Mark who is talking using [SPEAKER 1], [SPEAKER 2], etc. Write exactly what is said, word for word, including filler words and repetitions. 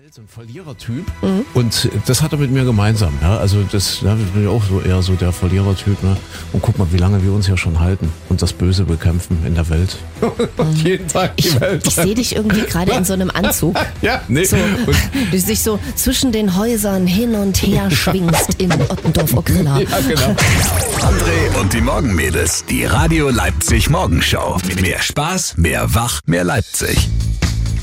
[SPEAKER 1] So ein Verlierertyp mhm. und das hat er mit mir gemeinsam. Ja? Also das da bin ich auch so eher so der Verlierertyp. Ne? Und guck mal, wie lange wir uns hier schon halten und das Böse bekämpfen in der Welt.
[SPEAKER 2] Mhm. Jeden Tag die
[SPEAKER 3] ich,
[SPEAKER 2] Welt.
[SPEAKER 3] Ich sehe dich irgendwie gerade in so einem Anzug.
[SPEAKER 2] Ja, nee.
[SPEAKER 3] So, du dich so zwischen den Häusern hin und her schwingst in Ottendorf-Okrilla.
[SPEAKER 2] Ja, genau.
[SPEAKER 4] André und die Morgenmädels, die Radio Leipzig Morgenshow. Mehr Spaß, mehr Wach, mehr Leipzig.